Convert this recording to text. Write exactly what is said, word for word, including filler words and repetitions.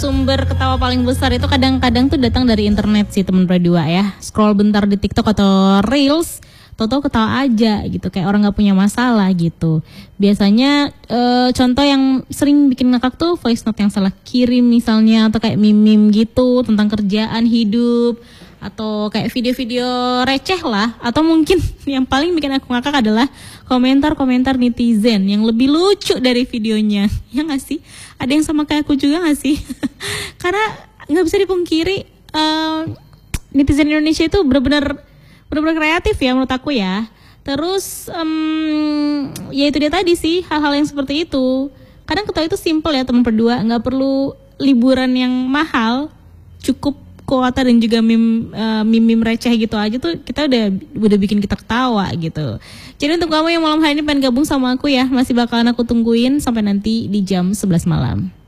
sumber ketawa paling besar itu kadang-kadang tuh datang dari internet sih teman berdua ya. Scroll bentar di TikTok atau Reels, tau-tau ketawa aja gitu, kayak orang nggak punya masalah gitu. Biasanya e, contoh yang sering bikin ngakak tuh voice note yang salah kirim misalnya, atau kayak meme-meme gitu tentang kerjaan, hidup, atau kayak video-video receh lah. Atau mungkin yang paling bikin aku ngakak adalah komentar-komentar netizen yang lebih lucu dari videonya. Ya nggak sih? Ada yang sama kayak aku juga nggak sih? Karena nggak bisa dipungkiri uh, netizen Indonesia itu benar-benar benar-benar kreatif ya menurut aku ya. Terus um, ya itu dia tadi sih, hal-hal yang seperti itu. Kadang ketawa itu simple ya teman berdua, nggak perlu liburan yang mahal, cukup kuota dan juga meme, uh, meme-meme receh gitu aja tuh kita udah udah bikin kita ketawa gitu. Jadi untuk kamu yang malam hari ini pengen gabung sama aku ya, masih bakalan aku tungguin sampai nanti di jam sebelas malam.